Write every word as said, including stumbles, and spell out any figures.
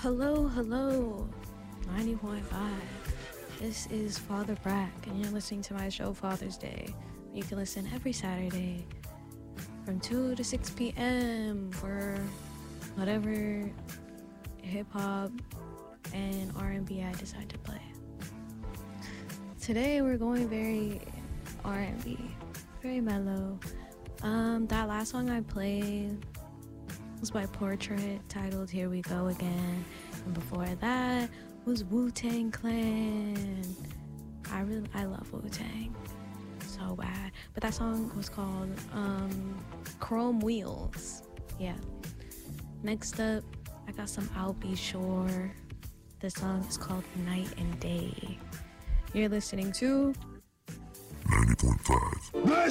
Hello, hello, ninety point five. This is Father Brack, and you're listening to my show Father's Day. You can listen every Saturday from two to six p.m. for whatever hip-hop and R and B I decide to play. Today we're going very R and B, very mellow. Um, that last song I played was by Portrait, titled Here We Go Again. And before that was Wu-Tang Clan. I really, I love Wu-Tang so bad. But that song was called um, Chrome Wheels. Yeah. Next up, I got some I'll Be Sure. The song is called Night and Day. You're listening to ninety point five.